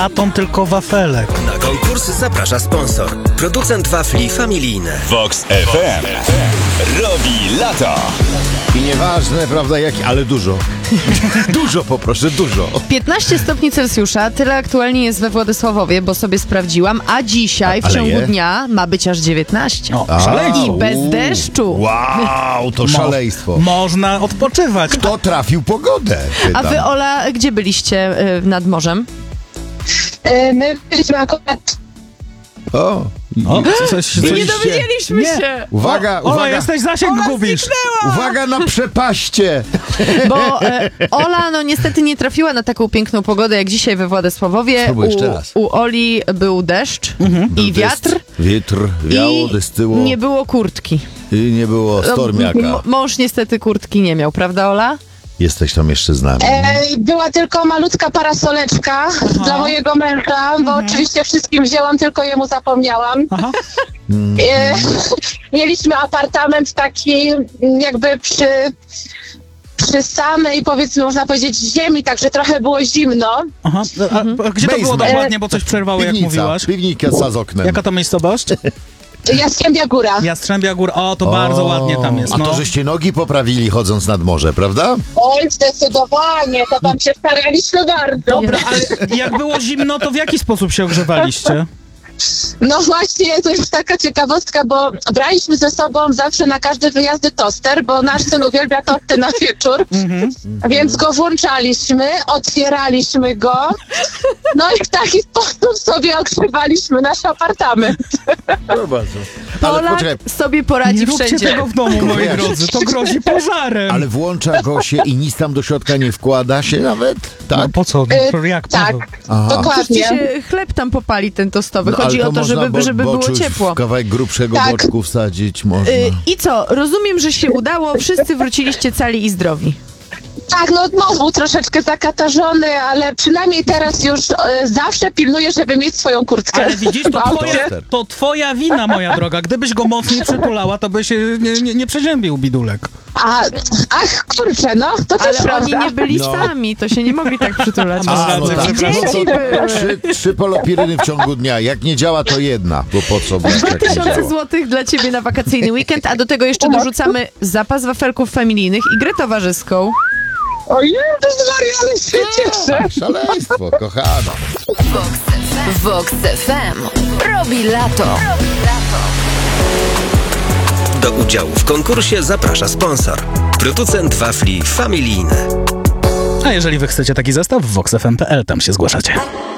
baton, tylko wafelek. Na konkurs zaprasza sponsor. Producent wafli familijne. Vox FM robi lato. I nieważne, prawda, jaki, ale dużo. Dużo poproszę, dużo. 15 stopni Celsjusza, tyle aktualnie jest we Władysławowie, bo sobie sprawdziłam, a dzisiaj w Ale ciągu je? dnia ma być aż 19. O, szaleństwo. I bez deszczu. Wow, to szaleństwo. Można odpoczywać. Kto trafił pogodę? A Pytam. wy, Ola, gdzie byliście nad morzem? My byliśmy akurat... O, O, coś Nie dowiedzieliśmy się! uwaga, Ola, uwaga. jesteś zasięg gubisz. Uwaga na przepaście. Bo Ola, no niestety nie trafiła na taką piękną pogodę jak dzisiaj we Władysławowie. Spróbuj jeszcze raz. U Oli był deszcz i wiatr. Wiatr, wiało, I dystyło. nie było kurtki. I nie było stormiaka. Mąż niestety kurtki nie miał, prawda, Ola? Jesteś tam jeszcze z nami. Była tylko malutka parasoleczka dla mojego męża, bo oczywiście wszystkim wzięłam, tylko jemu zapomniałam. Aha. Mieliśmy apartament taki jakby przy samej, powiedzmy, można powiedzieć, ziemi, także trochę było zimno. Aha. A gdzie to było Basement. dokładnie, bo coś przerwało, jak mówiłaś? Piwnica z oknem. Jaka to miejscowość? Jastrzębia Góra. Jastrzębia Góra. O, to bardzo ładnie tam jest. A No. to żeście nogi poprawili chodząc nad morze, prawda? Oj, zdecydowanie, to tam się staraliśmy bardzo. Dobra, ale jak było zimno, to w jaki sposób się ogrzewaliście? No właśnie, to jest taka ciekawostka, bo braliśmy ze sobą zawsze na każde wyjazdy toster, bo nasz syn uwielbia tosty na wieczór, więc go włączaliśmy, otwieraliśmy go, no i w taki sposób sobie ogrzewaliśmy nasz apartament. Ale Polak poczekaj, sobie poradzi Nie róbcie wszędzie. tego w domu, moi Wyjaśnij. drodzy. To grozi pożarem. ale włącza go się i nic tam do środka nie wkłada się nawet? No Tak? po co? Jak? Tak, Aha. Przecież dokładnie. się chleb tam popali ten tostowy. No, Chodzi ale o to, można żeby było boczuś ciepło. w kawałek grubszego Tak. boczku wsadzić można. I co? Rozumiem, że się udało. Wszyscy wróciliście cali i zdrowi. Tak, no znowu troszeczkę zakatarzony, ale przynajmniej teraz już zawsze pilnuję, żeby mieć swoją kurtkę. Ale widzisz, to twoja wina, moja droga. Gdybyś go mocniej przytulała, to by się nie przeziębił bidulek. Ach, kurczę, no, to też Ale oni prawda. nie byli No. sami, to się nie mogli tak przytulać. A, no tak. Dzieci były. Trzy polopiryny w ciągu dnia. Jak nie działa, to jedna. Bo po co? 2000 złotych dla ciebie na wakacyjny weekend, a do tego jeszcze dorzucamy zapas wafelków familijnych i grę towarzyską. Ojej, Maria, ale się cieszę. Szaleństwo, kochana. Vox FM robi lato. Do udziału w konkursie zaprasza sponsor. Producent wafli familijne. A jeżeli wy chcecie taki zestaw, voxfm.pl, tam się zgłaszacie.